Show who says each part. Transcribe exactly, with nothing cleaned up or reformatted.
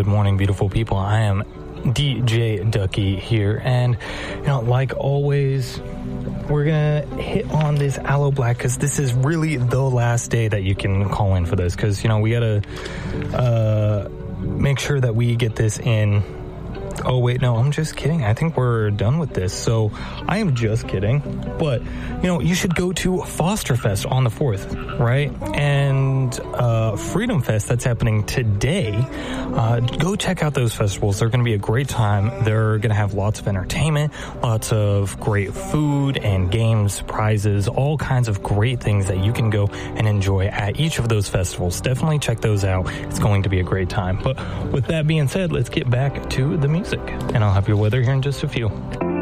Speaker 1: Good morning, beautiful people. I am D J Ducky here, and, you know, like always, we're gonna hit on this Aloe Blacc because this is really the last day that you can call in for this, because, you know, we gotta uh, make sure that we get this in. Oh, wait, no, I'm just kidding. I think we're done with this. So I am just kidding. But, you know, you should go to Foster Fest on the fourth, right? And uh, Freedom Fest, that's happening today. Uh, go check out those festivals. They're going to be a great time. They're going to have lots of entertainment, lots of great food and games, prizes, all kinds of great things that you can go and enjoy at each of those festivals. Definitely check those out. It's going to be a great time. But with that being said, let's get back to the music. And I'll have your weather here in just a few.